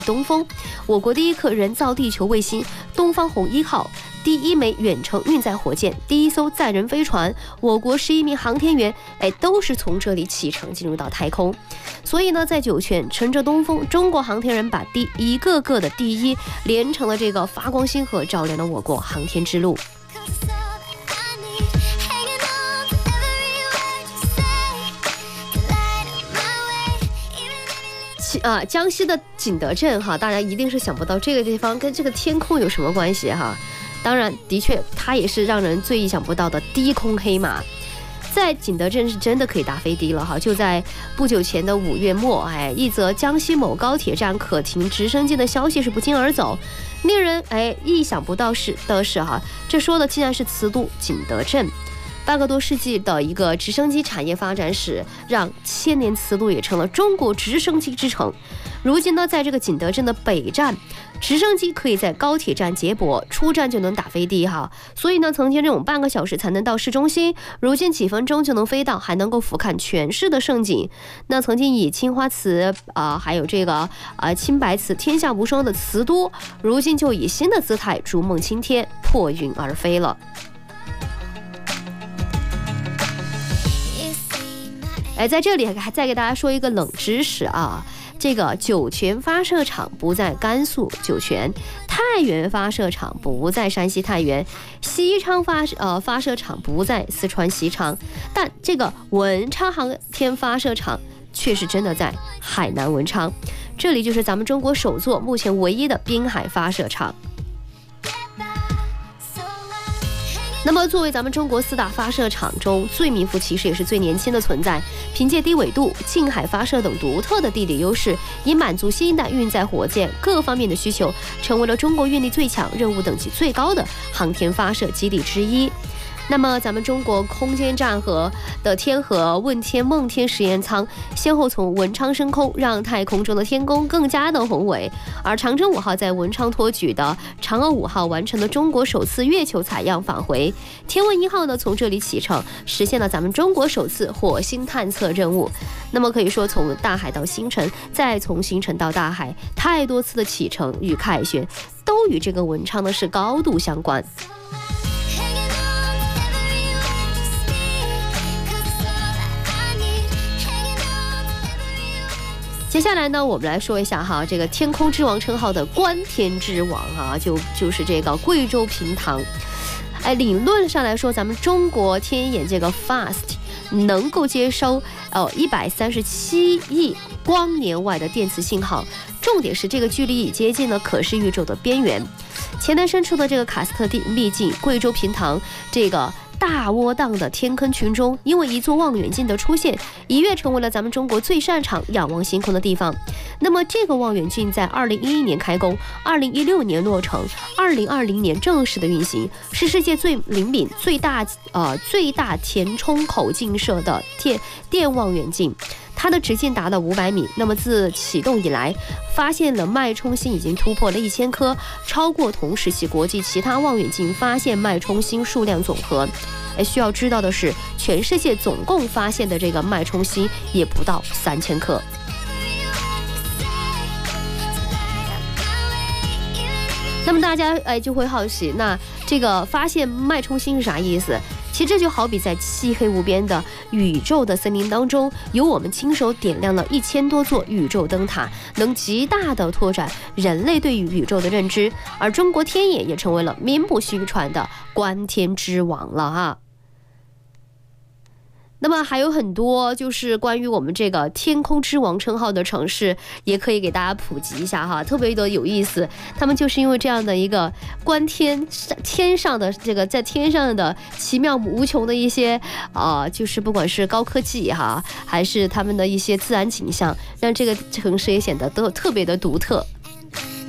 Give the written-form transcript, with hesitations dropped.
东风，我国第一颗人造地球卫星东方红1号，第1枚远程运载火箭，第1艘载人飞船，我国11名航天员，都是从这里启程进入到太空。所以呢，在酒泉乘着东风，中国航天人把一个个的第一连成了这个发光星河，照亮了我国航天之路。江西的景德镇哈，大家一定是想不到这个地方跟这个天空有什么关系哈。当然，的确，它也是让人最意想不到的低空黑马。在景德镇是真的可以搭飞的了哈。就在不久前的5月末，一则江西某高铁站可停直升机的消息是不胫而走，令人意想不到的是哈，这说的竟然是瓷都景德镇。半个多世纪的一个直升机产业发展史，让千年瓷都也成了中国直升机之城。如今呢，在这个景德镇的北站，直升机可以在高铁站接驳，出站就能打飞的哈。所以呢，曾经这种半个小时才能到市中心，如今几分钟就能飞到，还能够俯瞰全市的盛景。那曾经以青花瓷还有这个青白瓷天下无双的瓷都，如今就以新的姿态逐梦青天，破云而飞了。在这里还再给大家说一个冷知识啊，这个酒泉发射场不在甘肃酒泉，太原发射场不在山西太原，西昌发射场不在四川西昌，但这个文昌航天发射场却是真的在海南文昌，这里就是咱们中国首座目前唯一的滨海发射场。那么作为咱们中国4大发射场中最名副其实也是最年轻的存在，凭借低纬度、近海发射等独特的地理优势，以满足新一代运载火箭各方面的需求，成为了中国运力最强、任务等级最高的航天发射基地之一。那么咱们中国空间站的天和问天、梦天实验舱先后从文昌升空，让太空中的天宫更加的宏伟。而长征5号在文昌托举的嫦娥5号完成了中国首次月球采样返回，天问1号呢从这里启程，实现了咱们中国首次火星探测任务。那么可以说，从大海到星辰，再从星辰到大海，太多次的启程与凯旋都与这个文昌呢是高度相关。接下来呢，我们来说一下哈，这个天空之王称号的观天之王哈，就是这个贵州平塘。理论上来说，咱们中国天眼这个 FAST 能够接收137亿光年外的电磁信号，重点是这个距离已接近了可视宇宙的边缘。前南深处的这个喀斯特地秘境贵州平塘这个大窝荡的天坑群中，因为一座望远镜的出现，一跃成为了咱们中国最擅长仰望星空的地方。那么这个望远镜在2011年开工，2016年落成，2020年正式的运行，是世界最灵敏、最大填充口径射的电望远镜。它的直径达到500米。那么自启动以来，发现了脉冲星已经突破了1000颗，超过同时期国际其他望远镜发现脉冲星数量总和。需要知道的是，全世界总共发现的这个脉冲星也不到3000颗。那么大家就会好奇，那这个发现脉冲星是啥意思？其实这就好比在漆黑无边的宇宙的森林当中，由我们亲手点亮了1000多座宇宙灯塔，能极大的拓展人类对于宇宙的认知。而中国天眼也成为了名不虚传的观天之王了哈。那么还有很多就是关于我们这个天空之王称号的城市，也可以给大家普及一下哈，特别的有意思。他们就是因为这样的一个观天上的这个在天上的奇妙无穷的一些就是不管是高科技哈，还是他们的一些自然景象，让这个城市也显得都特别的独特。